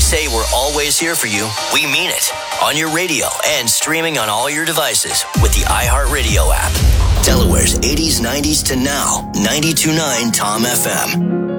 say we're always here for you, we mean it. On your radio and streaming on all your devices with the iHeartRadio app. Delaware's 80s, 90s to now. 92.9 Tom FM.